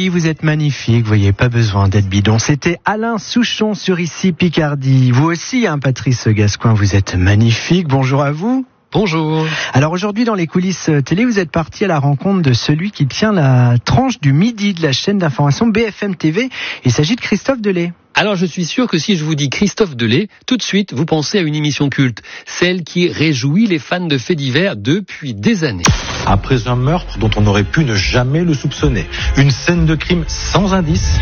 oui, vous êtes magnifique, vous voyez, pas besoin d'être bidon. C'était Alain Souchon sur Ici Picardie. Vous aussi, Patrice Gascoin, vous êtes magnifique. Bonjour à vous. Bonjour. Alors aujourd'hui, dans les coulisses télé, vous êtes parti à la rencontre de celui qui tient la tranche du midi de la chaîne d'information BFM TV. Il s'agit de Christophe Delay. Alors je suis sûr que si je vous dis Christophe Delay, tout de suite vous pensez à une émission culte, celle qui réjouit les fans de faits divers depuis des années. Après un meurtre dont on aurait pu ne jamais le soupçonner, une scène de crime sans indice,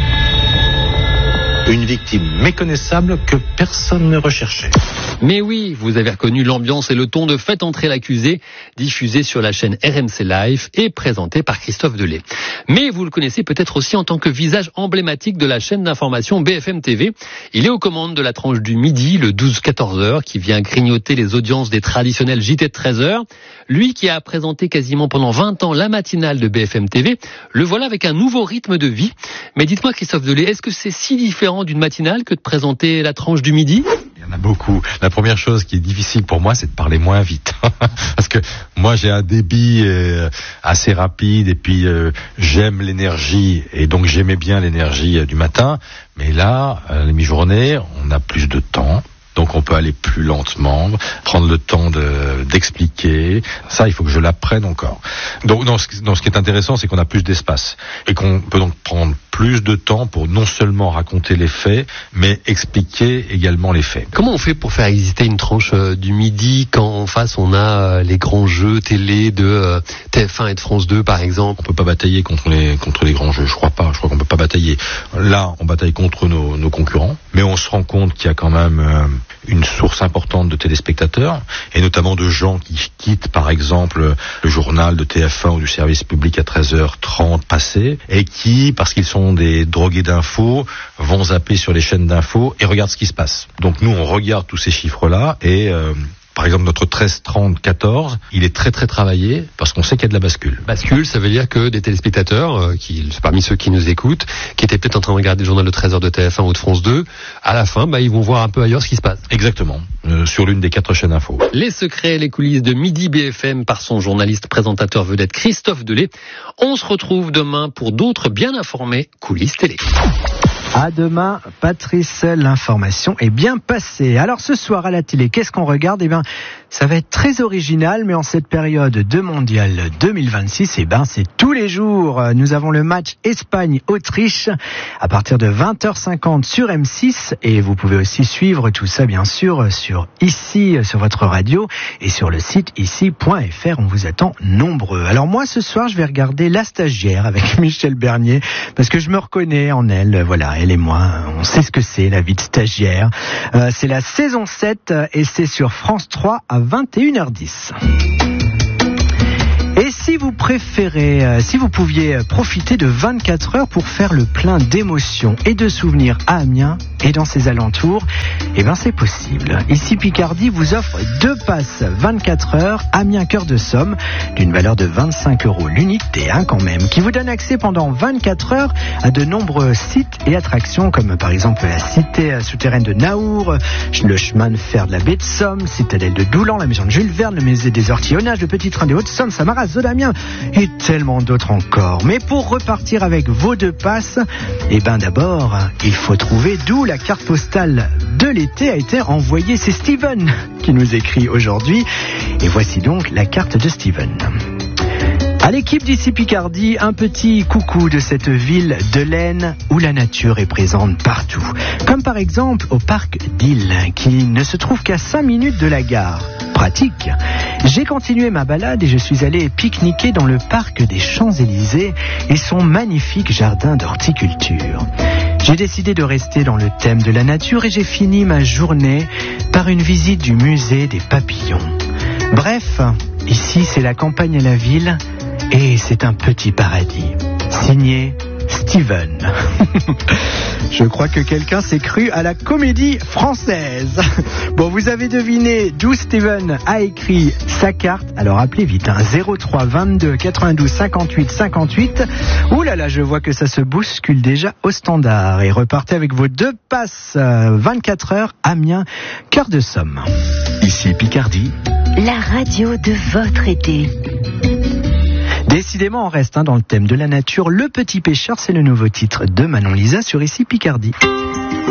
une victime méconnaissable que personne ne recherchait. Mais oui, vous avez reconnu l'ambiance et le ton de Faites entrer l'accusé, diffusé sur la chaîne RMC Live et présenté par Christophe Delay. Mais vous le connaissez peut-être aussi en tant que visage emblématique de la chaîne d'information BFM TV. Il est aux commandes de la tranche du midi, le 12-14h, qui vient grignoter les audiences des traditionnels JT de 13h. Lui qui a présenté quasiment pendant 20 ans la matinale de BFM TV, le voilà avec un nouveau rythme de vie. Mais dites-moi Christophe Delay, est-ce que c'est si différent d'une matinale que de présenter la tranche du midi ? Il y en a beaucoup. La première chose qui est difficile pour moi, c'est de parler moins vite. Parce que moi, j'ai un débit assez rapide et puis j'aime l'énergie et donc j'aimais bien l'énergie du matin. Mais là, à la mi-journée, on a plus de temps. Donc on peut aller plus lentement, prendre le temps d'expliquer. Ça, il faut que je l'apprenne encore. Donc ce qui est intéressant, c'est qu'on a plus d'espace et qu'on peut donc prendre plus de temps pour non seulement raconter les faits, mais expliquer également les faits. Comment on fait pour faire exister une tranche du midi quand en face on a les grands jeux télé de TF1 et de France 2 par exemple ? On peut pas batailler contre les grands jeux, je crois pas. Je crois qu'on peut pas batailler. Là, on bataille contre nos concurrents, mais on se rend compte qu'il y a quand même une source importante de téléspectateurs et notamment de gens qui quittent par exemple le journal de TF1 ou du service public à 13h30 passé et qui, parce qu'ils sont des drogués d'infos, vont zapper sur les chaînes d'infos et regardent ce qui se passe. Donc nous, on regarde tous ces chiffres-là et par exemple, notre 13-30-14, il est très très travaillé parce qu'on sait qu'il y a de la bascule. Bascule, ça veut dire que des téléspectateurs, parmi ceux qui nous écoutent, qui étaient peut-être en train de regarder le journal de 13h de TF1 ou de France 2, à la fin, ils vont voir un peu ailleurs ce qui se passe. Exactement, sur l'une des 4 chaînes info. Les secrets, les coulisses de Midi BFM par son journaliste présentateur vedette Christophe Delay. On se retrouve demain pour d'autres bien informés coulisses télé. À demain, Patrice, l'information est bien passée. Alors ce soir à la télé, qu'est-ce qu'on regarde ? Eh bien, ça va être très original, mais en cette période de mondial 2026, c'est tous les jours. Nous avons le match Espagne-Autriche à partir de 20h50 sur M6 et vous pouvez aussi suivre tout ça bien sûr sur Ici, sur votre radio et sur le site ici.fr. On vous attend nombreux. Alors moi ce soir, je vais regarder La Stagiaire avec Michel Bernier parce que je me reconnais en elle. Voilà, elle et moi, on sait ce que c'est la vie de stagiaire. C'est la saison 7 et c'est sur France 3 à 21h10. Et si vous préférez, si vous pouviez profiter de 24 heures pour faire le plein d'émotions et de souvenirs à Amiens et dans ses alentours, c'est possible. Ici Picardie vous offre 2 passes 24 heures Amiens Cœur de Somme d'une valeur de 25 € l'unité, quand même, qui vous donne accès pendant 24 heures à de nombreux sites et attractions comme par exemple la cité souterraine de Naour, le chemin de fer de la baie de Somme, citadelle de Doulan, la maison de Jules Verne, le musée des Ortillonnages, le petit train des Hauts-de-Somme, Samaras, Zodamiens et tellement d'autres encore. Mais pour repartir avec vos 2 passes, d'abord, il faut trouver d'où la carte postale de l'été a été envoyée. C'est Steven qui nous écrit aujourd'hui. Et voici donc la carte de Steven. À l'équipe d'Ici Picardie, un petit coucou de cette ville de l'Aisne où la nature est présente partout. Comme par exemple au parc d'Ille, qui ne se trouve qu'à 5 minutes de la gare. Pratique. J'ai continué ma balade et je suis allé pique-niquer dans le parc des Champs-Élysées et son magnifique jardin d'horticulture. J'ai décidé de rester dans le thème de la nature et j'ai fini ma journée par une visite du musée des papillons. Bref, ici c'est la campagne à la ville et c'est un petit paradis. Signé Steven. Je crois que quelqu'un s'est cru à la comédie française. Bon, vous avez deviné d'où Steven a écrit sa carte. Alors appelez vite, 03 22 92 58 58. Ouh là là, je vois que ça se bouscule déjà au standard. Et repartez avec vos 2 passes 24 heures Amiens, Cœur de Somme. Ici Picardie, la radio de votre été. Décidément, on reste dans le thème de la nature. Le Petit Pêcheur, c'est le nouveau titre de Manon Lisa sur Ici Picardie.